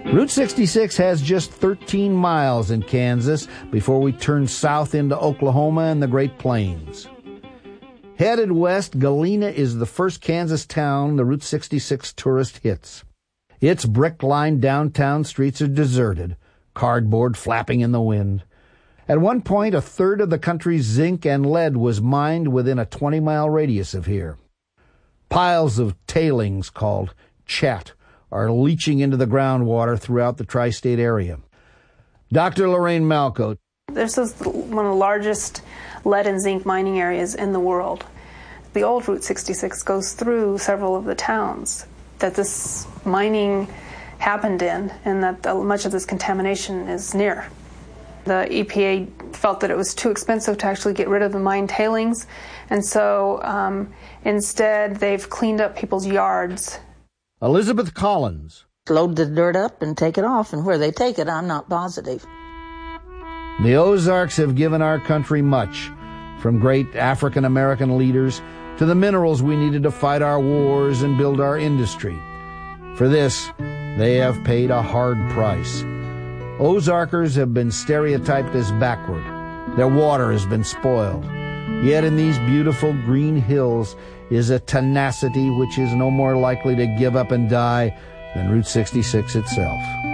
Route 66 has just 13 miles in Kansas before we turn south into Oklahoma and the Great Plains. Headed west, Galena is the first Kansas town the Route 66 tourist hits. Its brick-lined downtown streets are deserted, cardboard flapping in the wind. At one point, a third of the country's zinc and lead was mined within a 20-mile radius of here. Piles of tailings called chat are leaching into the groundwater throughout the tri-state area. Dr. Lorraine Malco. This is one of the largest lead and zinc mining areas in the world. The old Route 66 goes through several of the towns that this mining happened in, and that much of this contamination is near. The EPA felt that it was too expensive to actually get rid of the mine tailings, and so instead they've cleaned up people's yards. Elizabeth Collins. Load the dirt up and take it off, and where they take it, I'm not positive. The Ozarks have given our country much, from great African-American leaders to the minerals we needed to fight our wars and build our industry. For this, they have paid a hard price. Ozarkers have been stereotyped as backward. Their water has been spoiled. Yet in these beautiful green hills is a tenacity which is no more likely to give up and die than Route 66 itself.